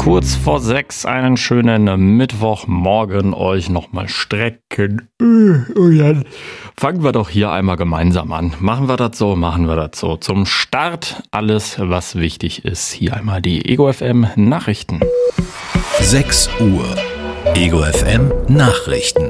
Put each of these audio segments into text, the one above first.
Kurz vor 6, einen schönen Mittwochmorgen euch nochmal strecken. Und dann fangen wir doch hier einmal gemeinsam an. Machen wir das so. Zum Start alles, was wichtig ist. Hier einmal die Ego FM Nachrichten. 6 Uhr. Ego FM Nachrichten.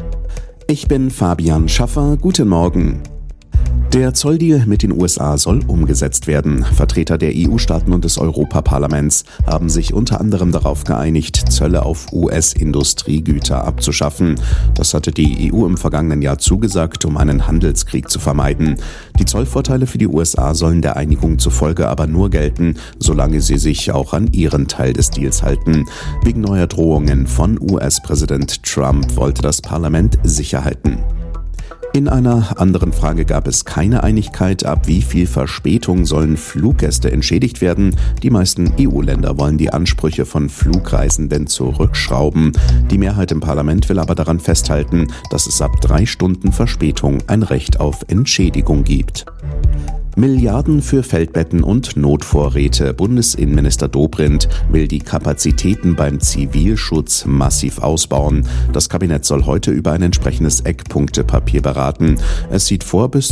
Ich bin Fabian Schaffer. Guten Morgen. Der Zolldeal mit den USA soll umgesetzt werden. Vertreter der EU-Staaten und des Europaparlaments haben sich unter anderem darauf geeinigt, Zölle auf US-Industriegüter abzuschaffen. Das hatte die EU im vergangenen Jahr zugesagt, um einen Handelskrieg zu vermeiden. Die Zollvorteile für die USA sollen der Einigung zufolge aber nur gelten, solange sie sich auch an ihren Teil des Deals halten. Wegen neuer Drohungen von US-Präsident Trump wollte das Parlament Sicherheiten. In einer anderen Frage gab es keine Einigkeit, ab wie viel Verspätung sollen Fluggäste entschädigt werden. Die meisten EU-Länder wollen die Ansprüche von Flugreisenden zurückschrauben. Die Mehrheit im Parlament will aber daran festhalten, dass es ab 3 Stunden Verspätung ein Recht auf Entschädigung gibt. Milliarden für Feldbetten und Notvorräte. Bundesinnenminister Dobrindt will die Kapazitäten beim Zivilschutz massiv ausbauen. Das Kabinett soll heute über ein entsprechendes Eckpunktepapier beraten. Es sieht vor, bis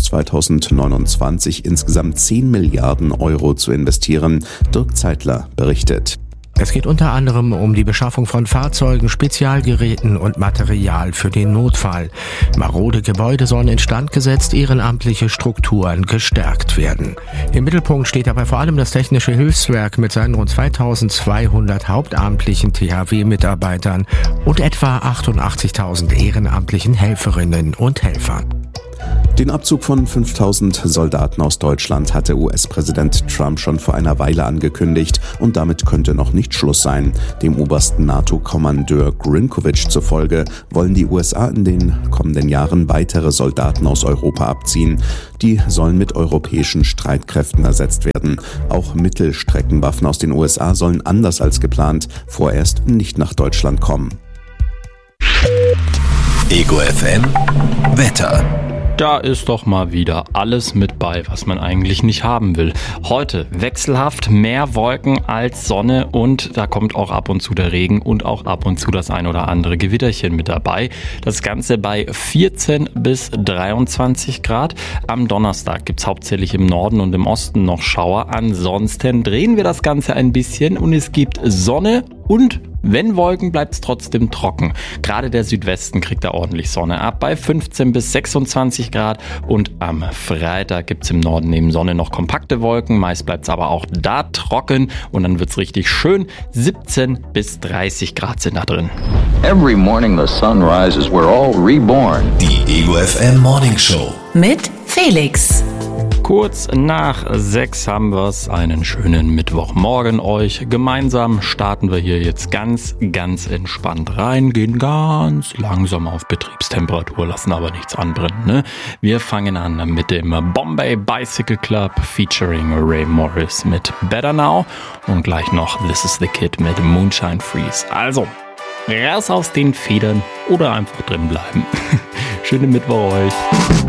2029 insgesamt 10 Milliarden Euro zu investieren. Dirk Zeitler berichtet. Es geht unter anderem um die Beschaffung von Fahrzeugen, Spezialgeräten und Material für den Notfall. Marode Gebäude sollen instand gesetzt, ehrenamtliche Strukturen gestärkt werden. Im Mittelpunkt steht dabei vor allem das Technische Hilfswerk mit seinen rund 2200 hauptamtlichen THW-Mitarbeitern und etwa 88.000 ehrenamtlichen Helferinnen und Helfern. Den Abzug von 5000 Soldaten aus Deutschland hatte US-Präsident Trump schon vor einer Weile angekündigt und damit könnte noch nicht Schluss sein. Dem obersten NATO-Kommandeur Grinkovich zufolge wollen die USA in den kommenden Jahren weitere Soldaten aus Europa abziehen. Die sollen mit europäischen Streitkräften ersetzt werden. Auch Mittelstreckenwaffen aus den USA sollen anders als geplant vorerst nicht nach Deutschland kommen. Ego FM Wetter. Da ist doch mal wieder alles mit bei, was man eigentlich nicht haben will. Heute wechselhaft, mehr Wolken als Sonne und da kommt auch ab und zu der Regen und auch ab und zu das ein oder andere Gewitterchen mit dabei. Das Ganze bei 14 bis 23 Grad. Am Donnerstag gibt's hauptsächlich im Norden und im Osten noch Schauer. Ansonsten drehen wir das Ganze ein bisschen und es gibt Sonne und wenn Wolken, bleibt es trotzdem trocken. Gerade der Südwesten kriegt da ordentlich Sonne ab bei 15 bis 26 Grad. Und am Freitag gibt es im Norden neben Sonne noch kompakte Wolken. Meist bleibt es aber auch da trocken und dann wird es richtig schön. 17 bis 30 Grad sind da drin. Every morning the sun rises, we're all reborn. Die Ego FM Morning Show. Mit Felix. Kurz nach 6 haben wir es. Einen schönen Mittwochmorgen euch. Gemeinsam starten wir hier jetzt ganz entspannt rein, gehen ganz langsam auf Betriebstemperatur, lassen aber nichts anbrennen. Ne? Wir fangen an mit dem Bombay Bicycle Club featuring Ray Morris mit Better Now und gleich noch This Is The Kid mit Moonshine Freeze. Also, raus aus den Federn oder einfach drin bleiben. Schönen Mittwoch euch.